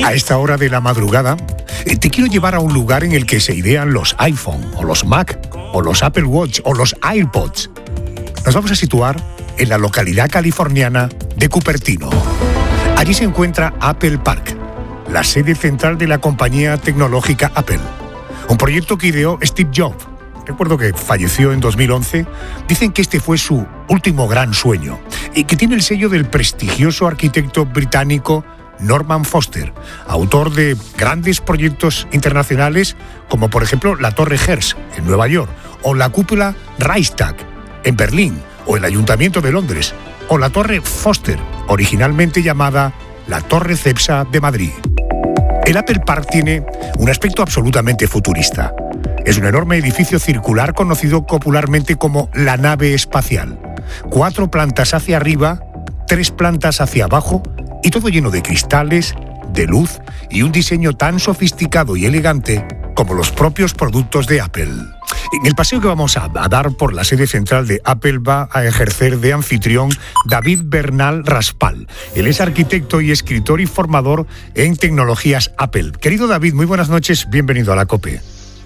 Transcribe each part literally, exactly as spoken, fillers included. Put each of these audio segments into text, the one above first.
A esta hora de la madrugada, te quiero llevar a un lugar en el que se idean los iPhone, o los Mac, o los Apple Watch, o los AirPods. Nos vamos a situar en la localidad californiana de Cupertino. Allí se encuentra Apple Park, la sede central de la compañía tecnológica Apple. Un proyecto que ideó Steve Jobs. Recuerdo que falleció en dos mil once. Dicen que este fue su último gran sueño y que tiene el sello del prestigioso arquitecto británico Norman Foster, autor de grandes proyectos internacionales como por ejemplo la Torre Herzl en Nueva York, o la cúpula Reichstag en Berlín, o el Ayuntamiento de Londres, o la Torre Foster, originalmente llamada la Torre Cepsa de Madrid. El Apple Park tiene un aspecto absolutamente futurista. Es un enorme edificio circular conocido popularmente como la nave espacial. Cuatro plantas hacia arriba, tres plantas hacia abajo, y todo lleno de cristales, de luz y un diseño tan sofisticado y elegante como los propios productos de Apple. En el paseo que vamos a, a dar por la sede central de Apple va a ejercer de anfitrión David Bernal Raspal. Él es arquitecto y escritor y formador en tecnologías Apple. Querido David, muy buenas noches, bienvenido a la COPE.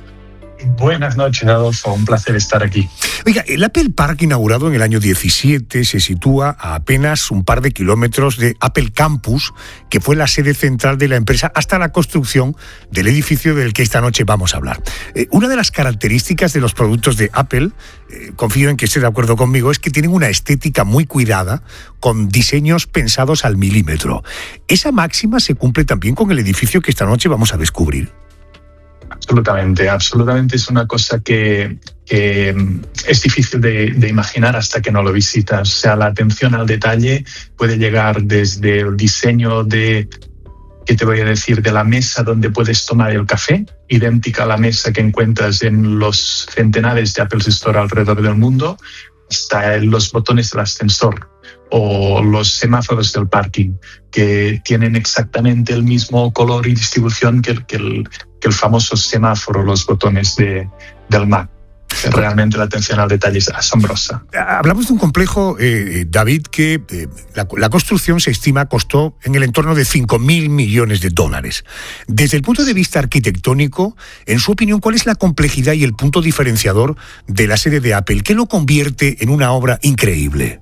Buenas noches, Adolfo. Un placer estar aquí. Oiga, el Apple Park, inaugurado en el año diecisiete, se sitúa a apenas un par de kilómetros de Apple Campus, que fue la sede central de la empresa hasta la construcción del edificio del que esta noche vamos a hablar. Eh, una de las características de los productos de Apple, eh, confío en que esté de acuerdo conmigo, es que tienen una estética muy cuidada, con diseños pensados al milímetro. ¿Esa máxima se cumple también con el edificio que esta noche vamos a descubrir? Absolutamente, absolutamente es una cosa que, que es difícil de, de imaginar hasta que no lo visitas. O sea, la atención al detalle puede llegar desde el diseño de, ¿qué te voy a decir?, de la mesa donde puedes tomar el café, idéntica a la mesa que encuentras en los centenares de Apple Store alrededor del mundo, hasta los botones del ascensor o los semáforos del parking, que tienen exactamente el mismo color y distribución que el, que el, que el famoso semáforo, los botones de, del Mac. Realmente la atención al detalle es asombrosa. Hablamos de un complejo, eh, David, que eh, la, la construcción se estima costó en el entorno de cinco mil millones de dólares. Desde el punto de vista arquitectónico, en su opinión, ¿cuál es la complejidad y el punto diferenciador de la sede de Apple? ¿Qué lo convierte en una obra increíble?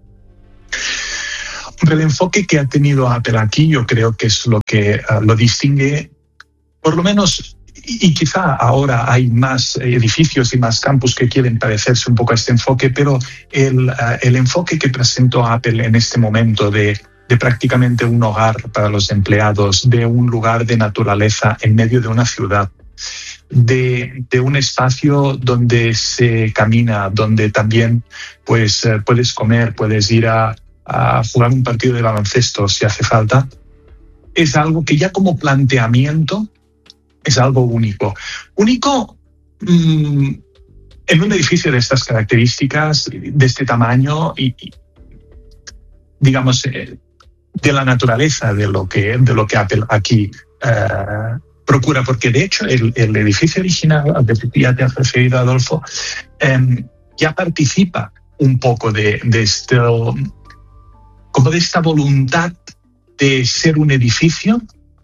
El enfoque que ha tenido Apple aquí, yo creo que es lo que uh, lo distingue, por lo menos, y, y quizá ahora hay más edificios y más campus que quieren parecerse un poco a este enfoque, pero el, uh, el enfoque que presentó Apple en este momento de, de prácticamente un hogar para los empleados, de un lugar de naturaleza en medio de una ciudad, de, de un espacio donde se camina, donde también pues, uh, puedes comer, puedes ir a a jugar un partido de baloncesto si hace falta, es algo que ya como planteamiento es algo único. Único mmm, en un edificio de estas características, de este tamaño y, y digamos, eh, de la naturaleza de lo que, de lo que Apple aquí eh, procura, porque de hecho el, el edificio original, al que ya te has referido, Adolfo, eh, ya participa un poco de, de esto, como de esta voluntad de ser un edificio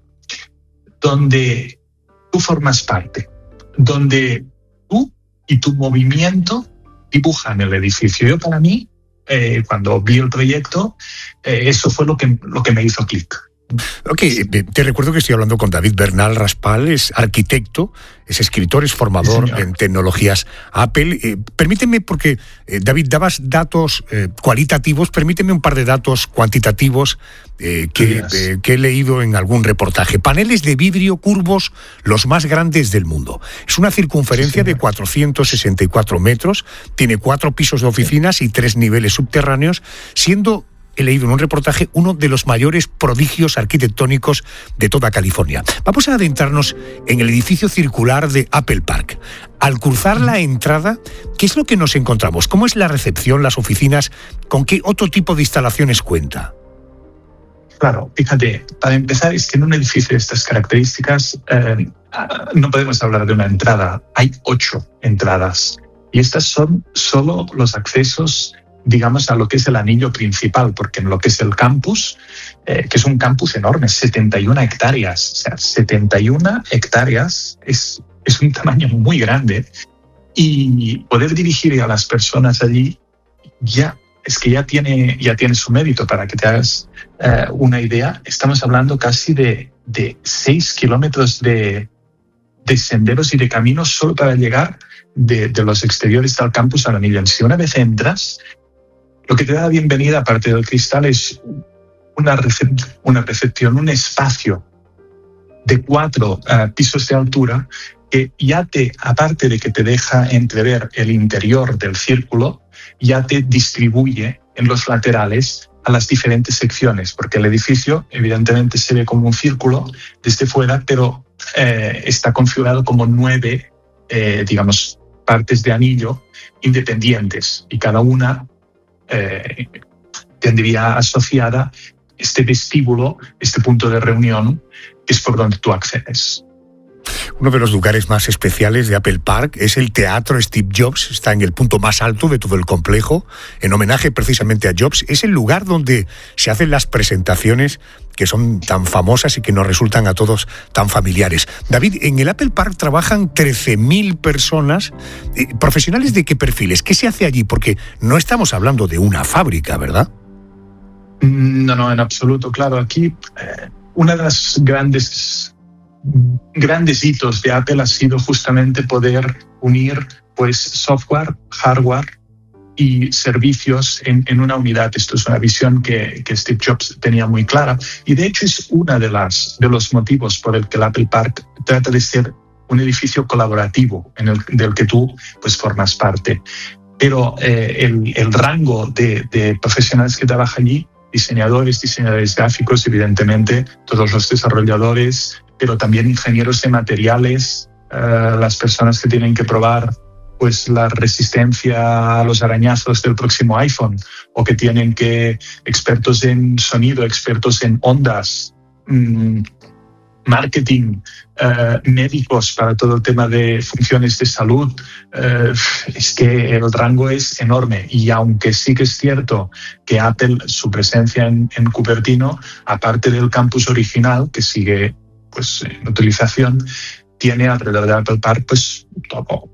donde tú formas parte, donde tú y tu movimiento dibujan el edificio. Yo, para mí, eh, cuando vi el proyecto, eh, eso fue lo que, lo que me hizo clic. Ok, te recuerdo que estoy hablando con David Bernal Raspal, es arquitecto, es escritor, es formador sí, en tecnologías Apple. Eh, permíteme, porque eh, David, dabas datos eh, cualitativos, permíteme un par de datos cuantitativos eh, que, eh, que he leído en algún reportaje. Paneles de vidrio curvos, los más grandes del mundo. Es una circunferencia sí, de cuatrocientos sesenta y cuatro metros, tiene cuatro pisos de oficinas sí. y tres niveles subterráneos, siendo, he leído en un reportaje, uno de los mayores prodigios arquitectónicos de toda California. Vamos a adentrarnos en el edificio circular de Apple Park. Al cruzar la entrada, ¿qué es lo que nos encontramos? ¿Cómo es la recepción, las oficinas? ¿Con qué otro tipo de instalaciones cuenta? Claro, fíjate, para empezar, es que en un edificio de estas características eh, no podemos hablar de una entrada, hay ocho entradas. Y estas son solo los accesos digamos, a lo que es el anillo principal, porque en lo que es el campus, eh, que es un campus enorme, setenta y una hectáreas, o sea, setenta y una hectáreas es, es un tamaño muy grande, y poder dirigir a las personas allí ya es que ya tiene, ya tiene su mérito. Para que te hagas eh, una idea, estamos hablando casi de, de seis kilómetros de, de senderos y de caminos solo para llegar de, de los exteriores del campus al anillo. Si una vez entras, lo que te da la bienvenida, aparte del cristal, es una, recep- una recepción, un espacio de cuatro uh, pisos de altura que ya te, aparte de que te deja entrever el interior del círculo, ya te distribuye en los laterales a las diferentes secciones, porque el edificio evidentemente se ve como un círculo desde fuera, pero eh, está configurado como nueve, eh, digamos, partes de anillo independientes, y cada una eh, tendría asociada este vestíbulo, este punto de reunión, que es por donde tú accedes. Uno de los lugares más especiales de Apple Park es el Teatro Steve Jobs. Está en el punto más alto de todo el complejo, en homenaje precisamente a Jobs. Es el lugar donde se hacen las presentaciones que son tan famosas y que nos resultan a todos tan familiares. David, en el Apple Park trabajan trece mil personas. Eh, ¿Profesionales de qué perfiles? ¿Qué se hace allí? Porque no estamos hablando de una fábrica, ¿verdad? No, no, en absoluto. Claro, aquí eh, una de las grandes... grandes hitos de Apple ha sido justamente poder unir pues software, hardware y servicios en, en una unidad. Esto es una visión que, que Steve Jobs tenía muy clara, y de hecho es uno de, las, de los motivos por el que el Apple Park trata de ser un edificio colaborativo en el del que tú pues formas parte. Pero eh, el, el rango de, de profesionales que trabajan allí, diseñadores, diseñadores gráficos, evidentemente, todos los desarrolladores, pero también ingenieros de materiales, uh, las personas que tienen que probar pues la resistencia a los arañazos del próximo iPhone, o que tienen que, expertos en sonido, expertos en ondas, mmm, marketing, uh, médicos para todo el tema de funciones de salud. Uh, es que el rango es enorme, y aunque sí que es cierto que Apple, su presencia en, en Cupertino, aparte del campus original que sigue pues en utilización, tiene alrededor de Apple Park pues todo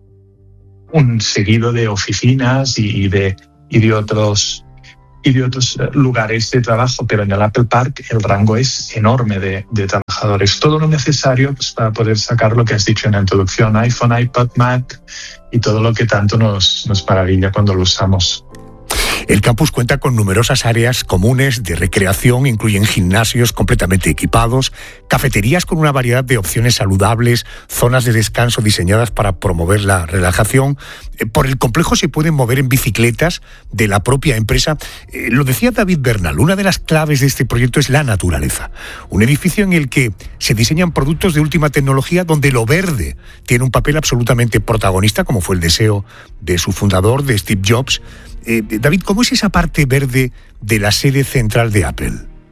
un seguido de oficinas y de, y de otros y de otros lugares de trabajo, pero en el Apple Park el rango es enorme de, de trabajadores. Todo lo necesario pues, para poder sacar lo que has dicho en la introducción: iPhone, iPad, Mac y todo lo que tanto nos, nos maravilla cuando lo usamos. El campus cuenta con numerosas áreas comunes de recreación, incluyen gimnasios completamente equipados, cafeterías con una variedad de opciones saludables, zonas de descanso diseñadas para promover la relajación. Por el complejo se pueden mover en bicicletas de la propia empresa. Eh, lo decía David Bernal, una de las claves de este proyecto es la naturaleza. Un edificio en el que se diseñan productos de última tecnología, donde lo verde tiene un papel absolutamente protagonista, como fue el deseo de su fundador, de Steve Jobs. Eh, David, ¿cómo es esa parte verde de la sede central de Apple?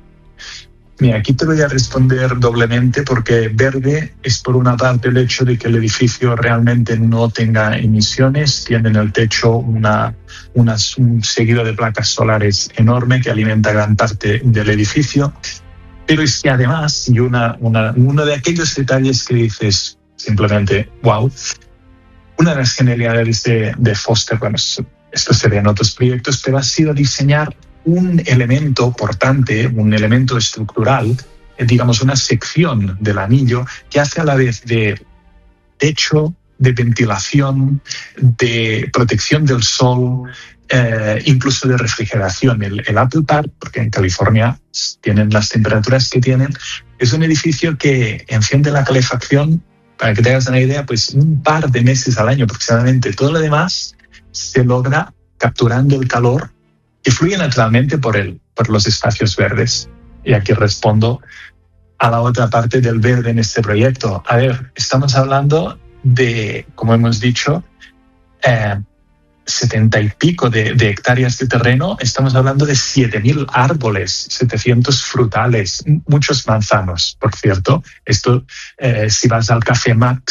Mira, aquí te voy a responder doblemente, porque verde es por una parte el hecho de que el edificio realmente no tenga emisiones, tiene en el techo una, una, un seguido de placas solares enorme que alimenta gran parte del edificio, pero es que además, y una, una, uno de aquellos detalles que dices simplemente wow, una de las genialidades de, de Foster, bueno, esto se ve en otros proyectos, pero ha sido diseñar un elemento portante, un elemento estructural, digamos una sección del anillo que hace a la vez de techo, de ventilación, de protección del sol, eh, incluso de refrigeración. El, el Apple Park, porque en California tienen las temperaturas que tienen, es un edificio que enciende la calefacción, para que te hagas una idea, pues un par de meses al año aproximadamente. Todo lo demás se logra capturando el calor que fluye naturalmente por, el, por los espacios verdes. Y aquí respondo a la otra parte del verde en este proyecto. A ver, estamos hablando de, como hemos dicho, eh, setenta y pico de, de hectáreas de terreno. Estamos hablando de siete mil árboles, setecientos frutales, muchos manzanos, por cierto. Esto, eh, si vas al Café Max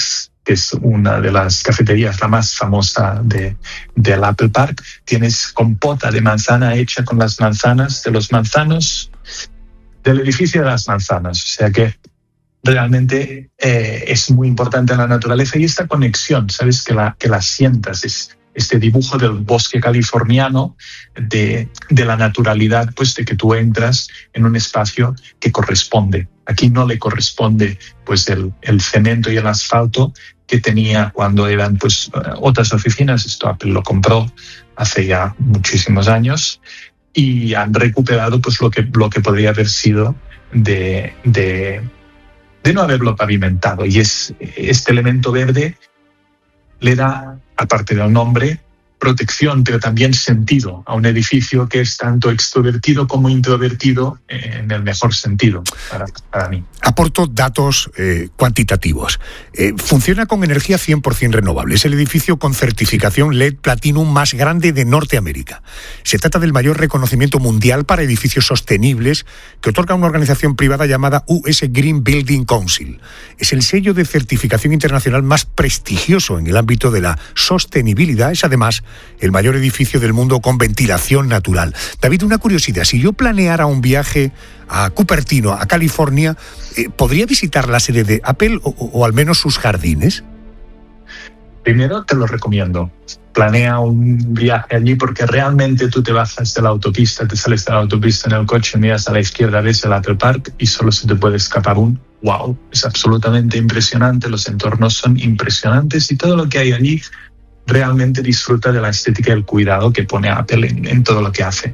que es una de las cafeterías la más famosa de, del Apple Park. Tienes compota de manzana hecha con las manzanas de los manzanos del edificio de las manzanas. O sea que realmente eh, es muy importante la naturaleza y esta conexión, ¿sabes? Que la, que la sientas, es este dibujo del bosque californiano, de, de la naturalidad, pues de que tú entras en un espacio que corresponde. Aquí no le corresponde pues el, el cemento y el asfalto que tenía cuando eran pues otras oficinas. Esto Apple lo compró hace ya muchísimos años y han recuperado pues lo que, lo que podría haber sido de... de de no haberlo pavimentado. Y es este elemento verde le da, aparte del nombre, protección, pero también sentido a un edificio que es tanto extrovertido como introvertido en el mejor sentido para, para mí. Aporto datos eh, cuantitativos. Eh, funciona con energía cien por ciento renovable. Es el edificio con certificación L E D Platinum más grande de Norteamérica. Se trata del mayor reconocimiento mundial para edificios sostenibles que otorga una organización privada llamada U S Green Building Council. Es el sello de certificación internacional más prestigioso en el ámbito de la sostenibilidad. Es además el mayor edificio del mundo con ventilación natural. David, una curiosidad. Si yo planeara un viaje a Cupertino, a California, eh, ¿podría visitar la sede de Apple o, o al menos sus jardines? Primero te lo recomiendo. Planea un viaje allí porque realmente tú te bajas de la autopista, te sales de la autopista en el coche, miras a la izquierda, ves el Apple Park y solo se te puede escapar un wow. Es absolutamente impresionante, los entornos son impresionantes y todo lo que hay allí realmente disfruta de la estética y el cuidado que pone Apple en, en todo lo que hace.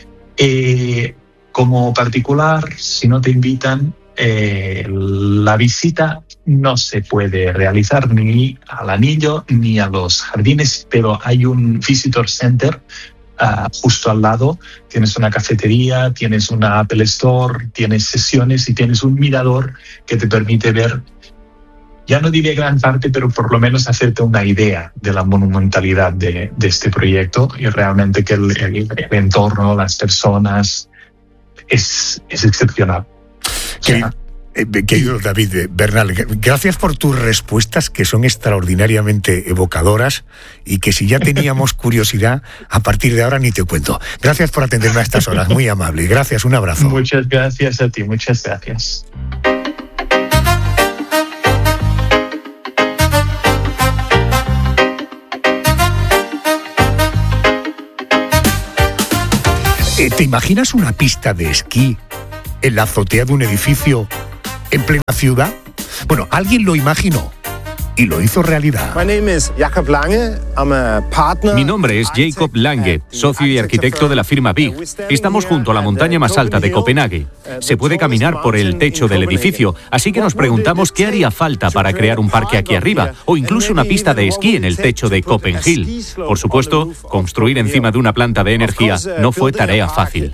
Eh, como particular, si no te invitan, eh, la visita no se puede realizar ni al anillo ni a los jardines, pero hay un visitor center uh, justo al lado. Tienes una cafetería, tienes una Apple Store, tienes sesiones y tienes un mirador que te permite ver, ya no diré gran parte, pero por lo menos hacerte una idea de la monumentalidad de, de este proyecto y realmente que el, el, el entorno, las personas, es, es excepcional. Querido, eh, querido David eh, Bernal, gracias por tus respuestas que son extraordinariamente evocadoras y que si ya teníamos curiosidad, a partir de ahora ni te cuento. Gracias por atenderme a estas horas, muy amable. Gracias, un abrazo. Muchas gracias a ti, muchas gracias. ¿Te imaginas una pista de esquí en la azotea de un edificio en plena ciudad? Bueno, alguien lo imaginó y lo hizo realidad. Mi nombre es Jacob Lange, socio y arquitecto de la firma Big. Estamos junto a la montaña más alta de Copenhague. Se puede caminar por el techo del edificio, así que nos preguntamos qué haría falta para crear un parque aquí arriba, o incluso una pista de esquí en el techo de Copenhill. Por supuesto, construir encima de una planta de energía no fue tarea fácil.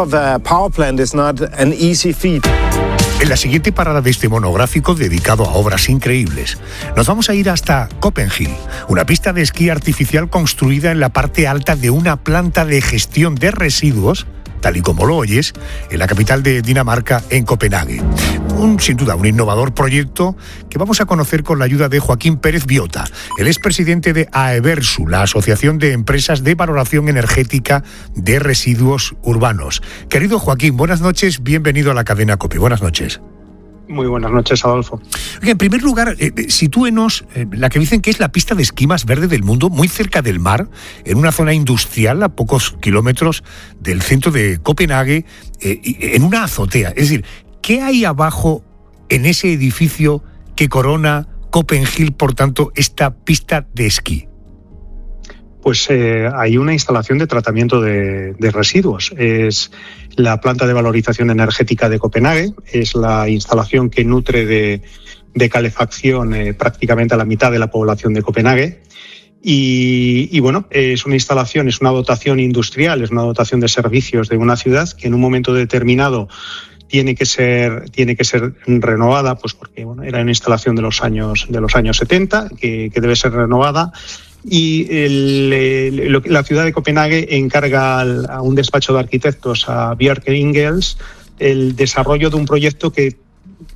En la siguiente parada de este monográfico dedicado a obras increíbles, nos vamos a ir hasta Copenhill, una pista de esquí artificial construida en la parte alta de una planta de gestión de residuos, tal y como lo oyes, en la capital de Dinamarca, en Copenhague. Un, sin duda, un innovador proyecto que vamos a conocer con la ayuda de Joaquín Pérez Biota. Él es presidente de AEVERSU, la Asociación de Empresas de Valoración Energética de Residuos Urbanos. Querido Joaquín, buenas noches, bienvenido a la cadena COPE. Buenas noches. Muy buenas noches, Adolfo. En primer lugar, eh, sitúenos eh, la que dicen que es la pista de esquí más verde del mundo, muy cerca del mar, en una zona industrial a pocos kilómetros del centro de Copenhague, eh, en una azotea. Es decir, ¿qué hay abajo en ese edificio que corona Copenhill, por tanto, esta pista de esquí? Pues eh, hay una instalación de tratamiento de, de residuos. Es la planta de valorización energética de Copenhague, es la instalación que nutre de, de calefacción eh, prácticamente a la mitad de la población de Copenhague. Y, y bueno, es una instalación, es una dotación industrial, es una dotación de servicios de una ciudad que en un momento determinado tiene que ser tiene que ser renovada, pues porque bueno, era una instalación de los años de los años setenta que, que debe ser renovada. Y el, el, la ciudad de Copenhague encarga al, a un despacho de arquitectos, a Bjarke Ingels, el desarrollo de un proyecto que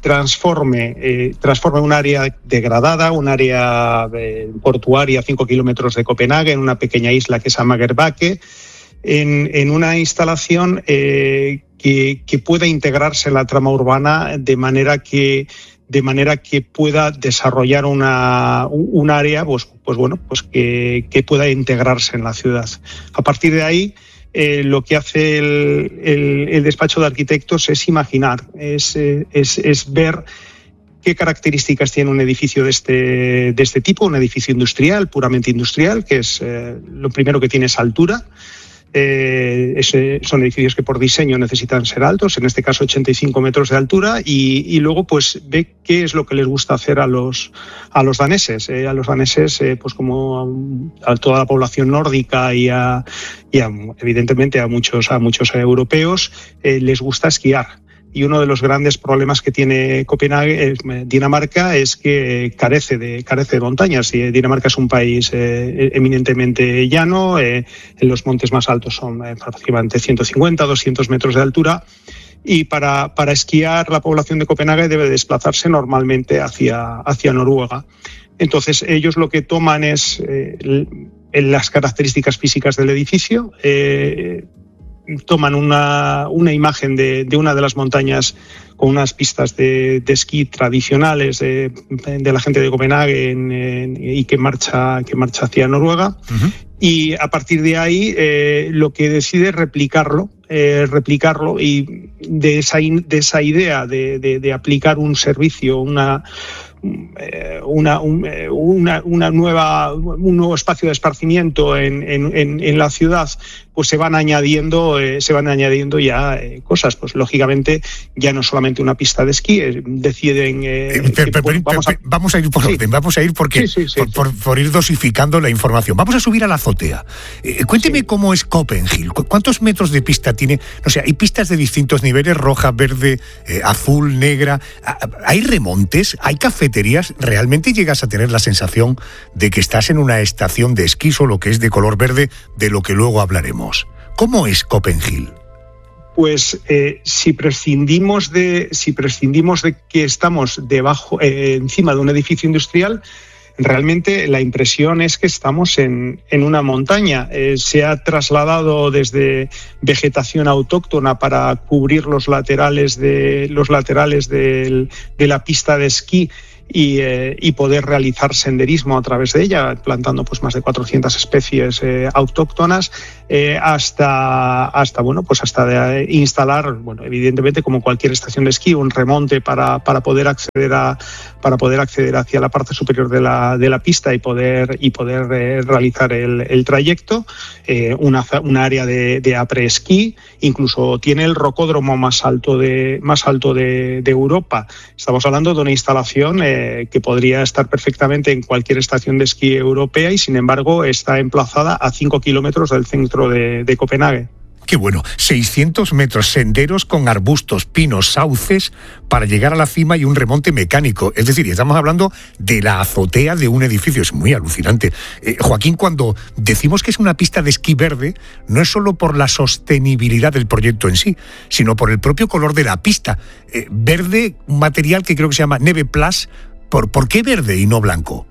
transforme, eh, transforme un área degradada, un área eh, portuaria a cinco kilómetros de Copenhague, en una pequeña isla que se llama Gerbaque, en, en una instalación eh, que, que pueda integrarse en la trama urbana de manera que de manera que pueda desarrollar una, un área pues, pues bueno, pues que, que pueda integrarse en la ciudad. A partir de ahí, eh, lo que hace el, el, el despacho de arquitectos es imaginar, es, es, es ver qué características tiene un edificio de este, de este tipo, un edificio industrial, puramente industrial, que es eh, lo primero que tiene es altura. Eh, ese, son edificios que por diseño necesitan ser altos, en este caso ochenta y cinco metros de altura, y, y luego pues ve qué es lo que les gusta hacer a los, a los daneses. Eh, a los daneses, eh, pues como a, a toda la población nórdica y, a, y a, evidentemente a muchos, a muchos europeos, eh, les gusta esquiar. Y uno de los grandes problemas que tiene Copenhague, eh, Dinamarca, es que carece de, carece de montañas. Y Dinamarca es un país eh, eminentemente llano, eh, en los montes más altos son eh, aproximadamente ciento cincuenta, doscientos metros de altura. Y para, para esquiar, la población de Copenhague debe desplazarse normalmente hacia, hacia Noruega. Entonces, ellos lo que toman es eh, las características físicas del edificio, eh, toman una, una imagen de, de una de las montañas con unas pistas de, de esquí tradicionales de, de la gente de Copenhague en, en, y que marcha, que marcha hacia Noruega. Uh-huh. Y a partir de ahí eh, lo que decide es replicarlo, eh, replicarlo y de esa, de esa idea de, de, de aplicar un servicio, una... Una, una, una nueva, un nuevo espacio de esparcimiento en, en, en la ciudad, pues se van añadiendo, eh, se van añadiendo ya eh, cosas. Pues lógicamente ya no solamente una pista de esquí, eh, deciden. Eh, eh, pero, que, pero, vamos, a... vamos a ir por sí. orden, vamos a ir porque sí, sí, sí, por, sí. Por, por ir dosificando la información. Vamos a subir a la azotea. Eh, cuénteme sí. cómo es Copenhague. ¿Cuántos metros de pista tiene? O sea, hay pistas de distintos niveles: roja, verde, eh, azul, negra. ¿Hay remontes? ¿Hay cafeterías? ¿Realmente llegas a tener la sensación de que estás en una estación de esquí, solo que es de color verde, de lo que luego hablaremos? ¿Cómo es Copenhague? Pues eh, si prescindimos de si prescindimos de que estamos debajo, eh, encima de un edificio industrial, realmente la impresión es que estamos en, en una montaña. Eh, se ha trasladado desde vegetación autóctona para cubrir los laterales de los laterales del, de la pista de esquí y, eh, y poder realizar senderismo a través de ella, plantando pues más de cuatrocientas especies eh, autóctonas, eh, hasta hasta bueno pues hasta de instalar, bueno evidentemente como cualquier estación de esquí, un remonte para para poder acceder a para poder acceder hacia la parte superior de la de la pista y poder y poder eh, realizar el, el trayecto, eh, una una área de, de après-ski, incluso tiene el rocódromo más alto de más alto de, de Europa. Estamos hablando de una instalación eh, que podría estar perfectamente en cualquier estación de esquí europea y sin embargo está emplazada a cinco kilómetros del centro de, de Copenhague. Qué bueno, seiscientos metros, senderos con arbustos, pinos, sauces para llegar a la cima y un remonte mecánico. Es decir, estamos hablando de la azotea de un edificio. Es muy alucinante. Eh, Joaquín, cuando decimos que es una pista de esquí verde, no es solo por la sostenibilidad del proyecto en sí, sino por el propio color de la pista. Eh, verde, un material que creo que se llama Neve Plus. ¿Por, ¿Por qué verde y no blanco?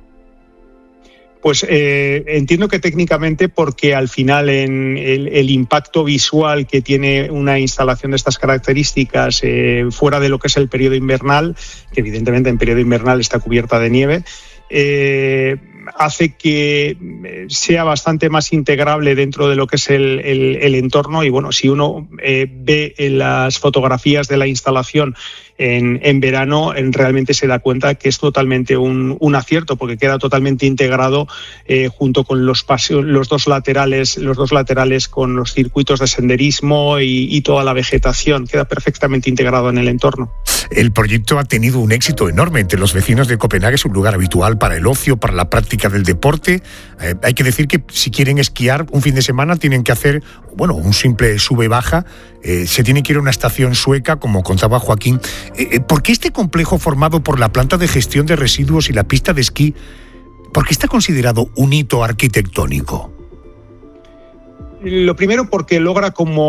Pues eh, entiendo que técnicamente porque al final en el, el impacto visual que tiene una instalación de estas características eh, fuera de lo que es el periodo invernal, que evidentemente en periodo invernal está cubierta de nieve, eh, hace que sea bastante más integrable dentro de lo que es el, el, el entorno. Y bueno, si uno eh, ve en las fotografías de la instalación en, en verano, en, realmente se da cuenta que es totalmente un, un acierto, porque queda totalmente integrado eh, junto con los paseos, los dos laterales, los dos laterales con los circuitos de senderismo y, y toda la vegetación, queda perfectamente integrado en el entorno. El proyecto ha tenido un éxito enorme entre los vecinos de Copenhague, es un lugar habitual para el ocio, para la práctica del deporte. Eh, hay que decir que si quieren esquiar un fin de semana tienen que hacer, bueno, un simple sube-baja, eh, se tiene que ir a una estación sueca, como contaba Joaquín. Eh, ¿Por qué este complejo formado por la planta de gestión de residuos y la pista de esquí, por qué está considerado un hito arquitectónico? Lo primero porque logra,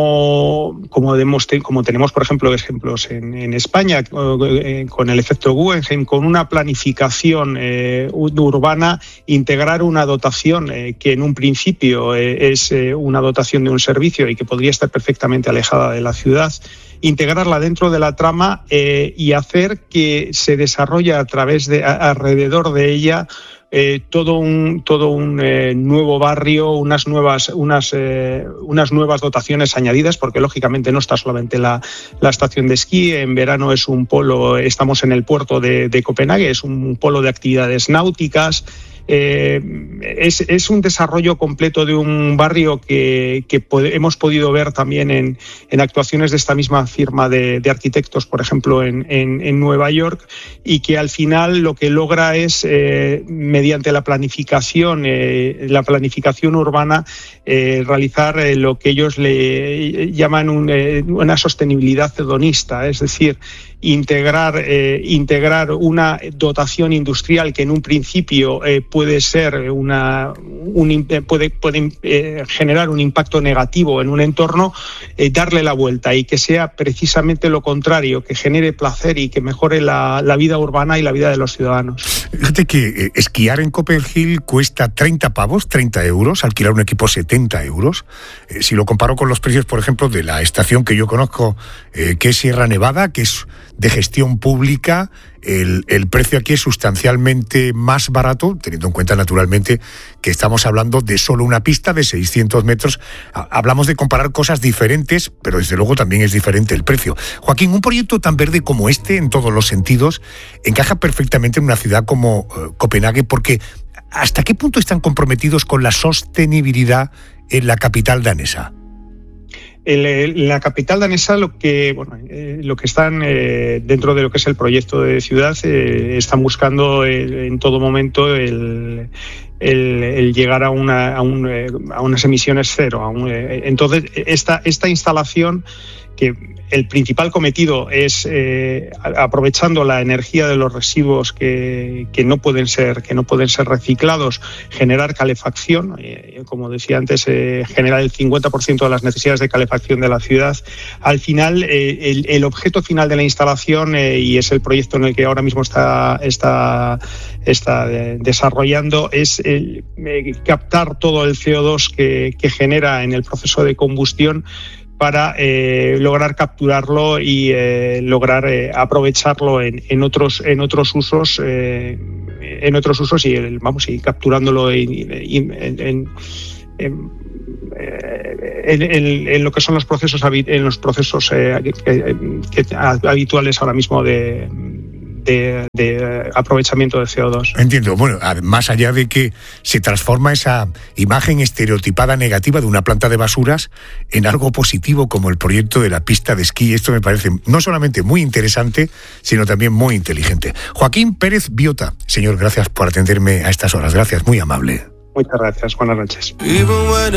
como, como, demostré, como tenemos, por ejemplo, ejemplos en, en España, con el efecto Guggenheim, con una planificación eh, urbana, integrar una dotación eh, que en un principio eh, es eh, una dotación de un servicio y que podría estar perfectamente alejada de la ciudad, integrarla dentro de la trama eh, y hacer que se desarrolle a través de, a, alrededor de ella, Eh, todo un todo un eh, nuevo barrio, unas nuevas unas eh, unas nuevas dotaciones añadidas, porque lógicamente no está solamente la, la estación de esquí. En verano es un polo, estamos en el puerto de, de Copenhague, es un polo de actividades náuticas. Eh, es, es un desarrollo completo de un barrio que, que pod- hemos podido ver también en, en actuaciones de esta misma firma de, de arquitectos, por ejemplo, en, en, en Nueva York, y que al final lo que logra es, eh, mediante la planificación, eh, la planificación urbana, eh, realizar eh, lo que ellos le llaman un, eh, una sostenibilidad hedonista, es decir, integrar, eh, integrar una dotación industrial que en un principio eh, puede ser una un, puede, puede eh, generar un impacto negativo en un entorno, eh, darle la vuelta y que sea precisamente lo contrario, que genere placer y que mejore la, la vida urbana y la vida de los ciudadanos. Fíjate que eh, esquiar en Copenhague cuesta treinta pavos, treinta euros, alquilar un equipo setenta euros. Eh, si lo comparo con los precios, por ejemplo, de la estación que yo conozco, eh, que es Sierra Nevada, que es de gestión pública, el, el precio aquí es sustancialmente más barato, teniendo en cuenta naturalmente que estamos hablando de solo una pista de seiscientos metros. Hablamos de comparar cosas diferentes, pero desde luego también es diferente el precio. Joaquín, un proyecto tan verde como este, en todos los sentidos, encaja perfectamente en una ciudad como uh, Copenhague, porque ¿hasta qué punto están comprometidos con la sostenibilidad en la capital danesa? En la capital danesa lo que bueno eh, lo que están eh, dentro de lo que es el proyecto de ciudad eh, están buscando eh, en todo momento el, el, el llegar a una a, un, eh, a unas emisiones cero. A un, eh, entonces esta esta instalación, que el principal cometido es, eh, aprovechando la energía de los residuos que, que no pueden ser que no pueden ser reciclados, generar calefacción. Eh, como decía antes, eh, generar el cincuenta por ciento de las necesidades de calefacción de la ciudad. Al final, eh, el, el objeto final de la instalación, eh, y es el proyecto en el que ahora mismo está, está, está eh, desarrollando, es el, eh, captar todo el C O dos que, que genera en el proceso de combustión, para eh, lograr capturarlo y eh, lograr eh, aprovecharlo en, en otros en otros usos eh, en otros usos y vamos y capturándolo en, en, en, en, en, en, en lo que son los procesos en los procesos eh, que, que habituales ahora mismo de De, de aprovechamiento de C O dos. Entiendo. Bueno, más allá de que se transforma esa imagen estereotipada negativa de una planta de basuras en algo positivo como el proyecto de la pista de esquí. Esto me parece no solamente muy interesante, sino también muy inteligente. Joaquín Pérez Biota, señor, gracias por atenderme a estas horas. Gracias, muy amable. Muchas gracias. Buenas noches.